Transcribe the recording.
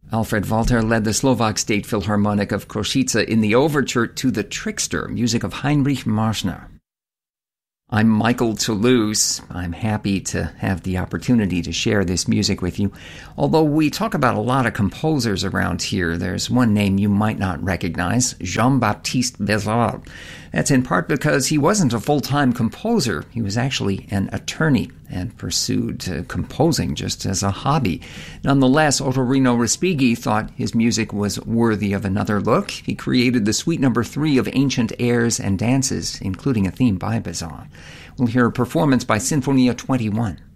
Alfred Walter led the Slovak State Philharmonic of Košice in the overture to The Trickster, music of Heinrich Marschner. I'm Michael Toulouse. I'm happy to have the opportunity to share this music with you. Although we talk about a lot of composers around here, there's one name you might not recognize, Jean-Baptiste Bézard. That's in part because he wasn't a full-time composer. He was actually an attorney and pursued composing just as a hobby. Nonetheless, Ottorino Respighi thought his music was worthy of another look. He created the Suite No. 3 of ancient airs and dances, including a theme by Bézard. We'll hear a performance by Sinfonia 21.